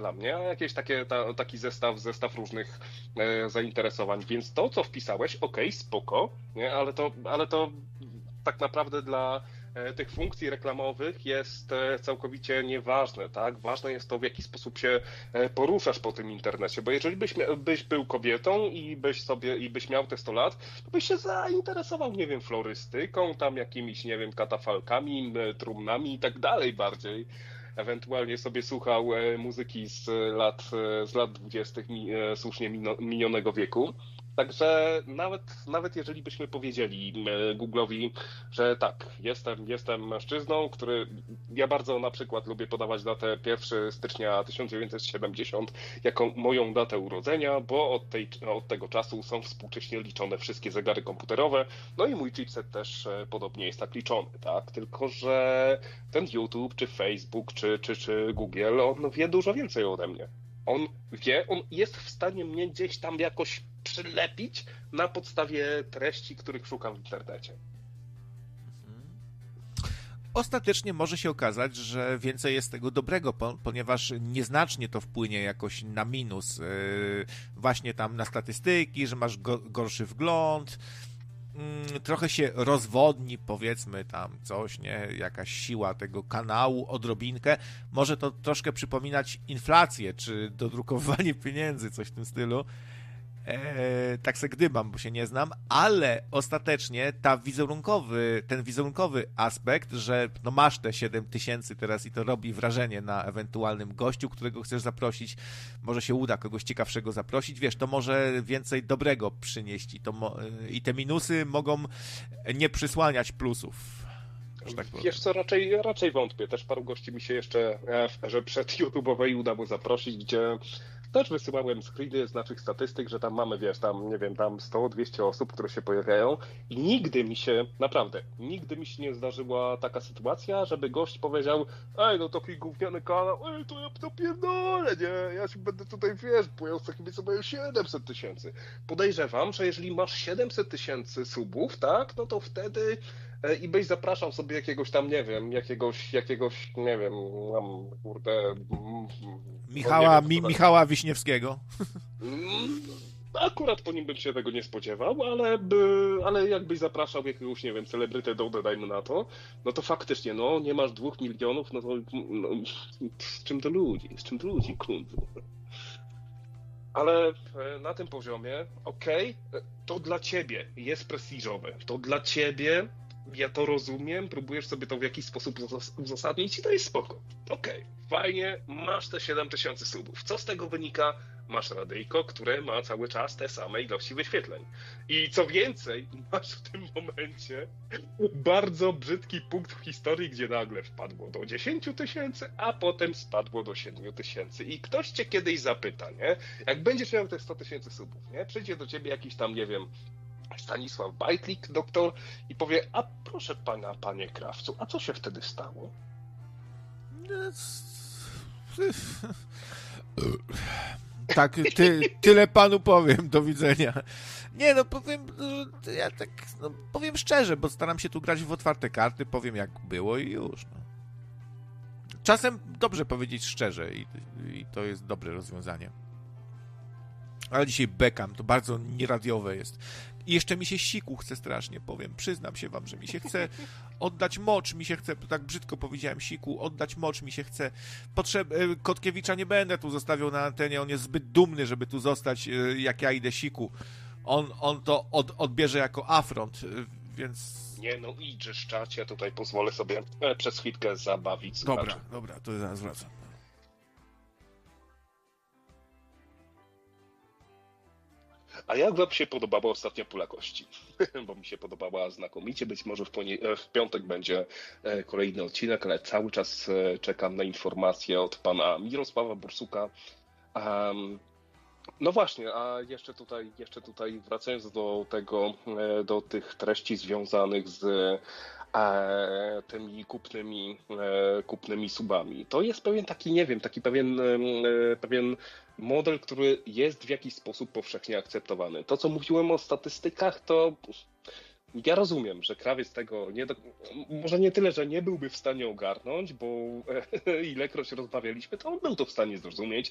strzelam, nie? A jakieś taki zestaw różnych zainteresowań, więc to, co wpisałeś, okej, spoko, nie? Ale to tak naprawdę dla tych funkcji reklamowych jest całkowicie nieważne, tak? Ważne jest to, w jaki sposób się poruszasz po tym internecie, bo jeżeli byś był kobietą i byś miał te 100 lat, to byś się zainteresował, nie wiem, florystyką, tam jakimiś, nie wiem, katafalkami, trumnami i tak dalej bardziej. Ewentualnie sobie słuchał muzyki z lat 20. Słusznie minionego wieku. Także nawet jeżeli byśmy powiedzieli Google'owi, że tak, jestem mężczyzną, ja bardzo na przykład lubię podawać datę 1 stycznia 1970 jako moją datę urodzenia, bo od tego czasu są współcześnie liczone wszystkie zegary komputerowe, no i mój chipset też podobnie jest tak liczony, tak? Tylko że ten YouTube, czy Facebook, czy Google, on wie dużo więcej ode mnie. On jest w stanie mnie gdzieś tam jakoś przylepić na podstawie treści, których szukam w internecie. Ostatecznie może się okazać, że więcej jest tego dobrego, ponieważ nieznacznie to wpłynie jakoś na minus. Właśnie tam na statystyki, że masz gorszy wgląd, trochę się rozwodni, powiedzmy tam coś, nie? Jakaś siła tego kanału, odrobinkę. Może to troszkę przypominać inflację, czy dodrukowywanie pieniędzy, coś w tym stylu. Tak se gdybam, bo się nie znam, ale ostatecznie ten wizerunkowy aspekt, że no masz te 7000 teraz i to robi wrażenie na ewentualnym gościu, którego chcesz zaprosić, może się uda kogoś ciekawszego zaprosić, wiesz, to może więcej dobrego przynieść i te minusy mogą nie przysłaniać plusów. Tak wiesz co, raczej wątpię. Też paru gości mi się jeszcze w erze przedYouTube'owej udało zaprosić, gdzie też wysyłałem screeny z naszych statystyk, że tam mamy, wiesz, tam, nie wiem, tam 100-200 osób, które się pojawiają i nigdy mi się nie zdarzyła taka sytuacja, żeby gość powiedział: ej, no taki gówniany kanał, ej, to ja to pierdolę, nie, ja się będę tutaj, wiesz, bojał z takimi co mają 700 000. Podejrzewam, że jeżeli masz 700 000 subów, tak, no to wtedy i byś zapraszał sobie jakiegoś tam, nie wiem, nie wiem, tam, kurde... Michała Wiśniewskiego. Akurat po nim bym się tego nie spodziewał, ale jakbyś zapraszał jakiegoś, nie wiem, celebrytę, dodajmy na to, no to faktycznie, no, nie masz 2 milionów, no to z czym to ludzi, kurwa. Ale na tym poziomie, okej, to dla ciebie jest prestiżowe, to dla ciebie, ja to rozumiem, próbujesz sobie to w jakiś sposób uzasadnić i to jest spoko. Okej, fajnie, masz te 7000 subów. Co z tego wynika? Masz radyjko, które ma cały czas te same ilości wyświetleń. I co więcej, masz w tym momencie bardzo brzydki punkt w historii, gdzie nagle wpadło do 10 000, a potem spadło do 7 000. I ktoś cię kiedyś zapyta, nie? Jak będziesz miał te 100 000 subów, nie? Przyjdzie do ciebie jakiś tam, nie wiem, Stanisław Bajtlik, doktor, i powie: a proszę pana, panie Krawcu, a co się wtedy stało? Tak, tyle panu powiem, do widzenia. Nie, no powiem szczerze, bo staram się tu grać w otwarte karty, powiem jak było i już. No. Czasem dobrze powiedzieć szczerze i to jest dobre rozwiązanie. Ale dzisiaj bekam, to bardzo nieradiowe jest. I jeszcze mi się siku chce strasznie, powiem. Przyznam się wam, że mi się chce oddać mocz, mi się chce, tak brzydko powiedziałem, siku, oddać mocz, mi się chce. Kotkiewicza nie będę tu zostawiał na antenie, on jest zbyt dumny, żeby tu zostać, jak ja idę siku. On to odbierze jako afront, więc... Nie, no idź, szczać, ja tutaj pozwolę sobie przez chwilkę zabawić słuchaczy. Dobra, to zaraz wracam. A jak wam się podobała ostatnia pula kości? Bo mi się podobała znakomicie. Być może w piątek będzie kolejny odcinek, ale cały czas czekam na informacje od pana Mirosława Borsuka. No właśnie, a jeszcze tutaj wracając do tych treści związanych z tymi kupnymi subami. To jest pewien taki, nie wiem, pewien model, który jest w jakiś sposób powszechnie akceptowany. To, co mówiłem o statystykach, to ja rozumiem, że krawiec tego może nie tyle, że nie byłby w stanie ogarnąć, bo ilekroć rozmawialiśmy, to on był to w stanie zrozumieć,